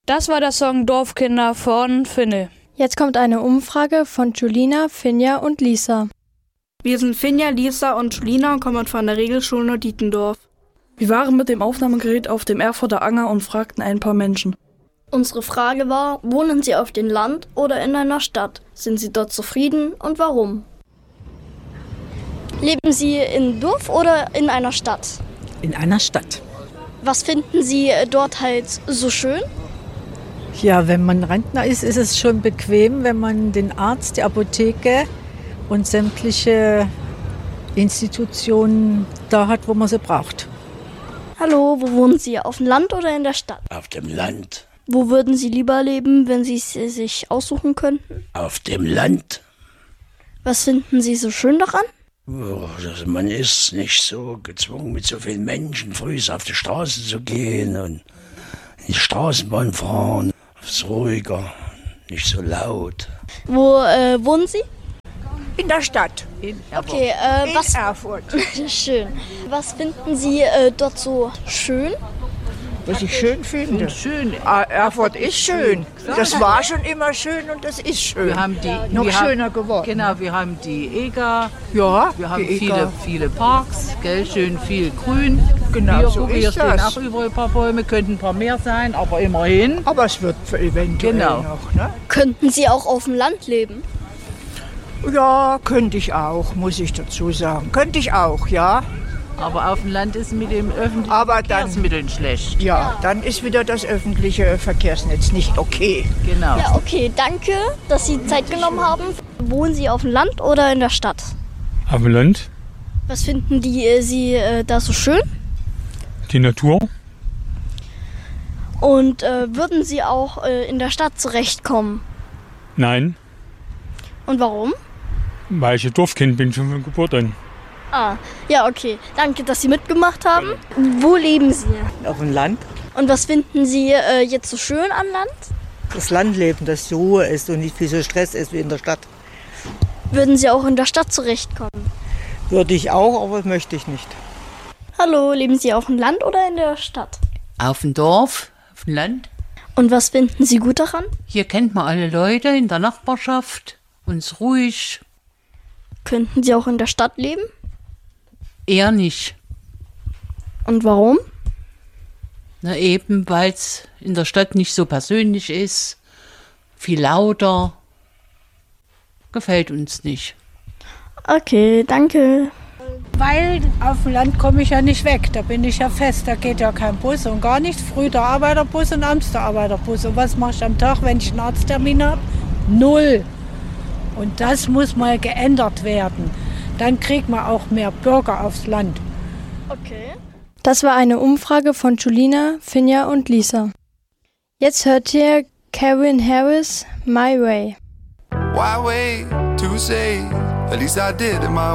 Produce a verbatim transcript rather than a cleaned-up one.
Das war der Song Dorfkinder von Finne. Jetzt kommt eine Umfrage von Julina, Finja und Lisa. Wir sind Finja, Lisa und Julina und kommen von der Regelschule Norditendorf. Wir waren mit dem Aufnahmegerät auf dem Erfurter Anger und fragten ein paar Menschen. Unsere Frage war, wohnen Sie auf dem Land oder in einer Stadt? Sind Sie dort zufrieden und warum? Leben Sie im Dorf oder in einer Stadt? In einer Stadt. Was finden Sie dort halt so schön? Ja, wenn man Rentner ist, ist es schon bequem, wenn man den Arzt, die Apotheke und sämtliche Institutionen da hat, wo man sie braucht. Hallo, wo wohnen Sie? Auf dem Land oder in der Stadt? Auf dem Land. Wo würden Sie lieber leben, wenn Sie es sich aussuchen könnten? Auf dem Land. Was finden Sie so schön daran? Oh, also man ist nicht so gezwungen, mit so vielen Menschen früh auf die Straße zu gehen und in die Straßenbahn fahren. Es ist ruhiger, nicht so laut. Wo äh, wohnen Sie? In der Stadt. In Erfurt. Okay, äh, In was, Erfurt. schön. Was finden Sie äh, dort so schön? Was ich schön finde. Schön. Ah, Erfurt ist schön. Das war schon immer schön und das ist schön. Wir haben die, Noch wir schöner haben, geworden. Genau, wir haben die Eger. Ja, Wir haben die viele, Eger. viele Parks, gell, schön viel Grün. Genau, hier, so guck, hier ist stehen das. auch überall ein paar Bäume, könnten ein paar mehr sein, aber immerhin. Aber es wird eventuell Genau. noch. Ne? Könnten Sie auch auf dem Land leben? Ja, könnte ich auch, muss ich dazu sagen. Könnte ich auch, ja. Aber auf dem Land ist mit dem öffentlichen Aber dann- Verkehrsmitteln schlecht. Ja, dann ist wieder das öffentliche Verkehrsnetz nicht okay. Genau. Ja, okay, danke, dass Sie Zeit genommen haben. Wohnen Sie auf dem Land oder in der Stadt? Auf dem Land, Was finden die, äh, Sie äh, da so schön? die Natur. Und äh, würden Sie auch äh, in der Stadt zurechtkommen? Nein, Und warum? weil ich ein Dorfkind bin, schon von Geburt an. Ah, ja, okay. Danke, dass Sie mitgemacht haben. Wo leben Sie? Auf dem Land. Und was finden Sie äh, jetzt so schön am Land? Das Landleben, dass die Ruhe ist und nicht viel so Stress ist wie in der Stadt. Würden Sie auch in der Stadt zurechtkommen? Würde ich auch, aber möchte ich nicht. Hallo, leben Sie auf dem Land oder in der Stadt? Auf dem Dorf, auf dem Land. Und was finden Sie gut daran? Hier kennt man alle Leute in der Nachbarschaft. Uns ruhig. Könnten Sie auch in der Stadt leben? Eher nicht. Und warum? Na eben, weil es in der Stadt nicht so persönlich ist. Viel lauter. Gefällt uns nicht. Okay, danke. Weil auf dem Land komme ich ja nicht weg, da bin ich ja fest, da geht ja kein Bus und gar nicht. Früh der Arbeiterbus und abends der Arbeiterbus. Und was mache ich am Tag, wenn ich einen Arzttermin habe? Null. Und das muss mal geändert werden. Dann kriegt man auch mehr Bürger aufs Land. Okay. Das war eine Umfrage von Julina, Finja und Lisa. Jetzt hört ihr Calvin Harris, My Way. Why wait to say, at least I did in my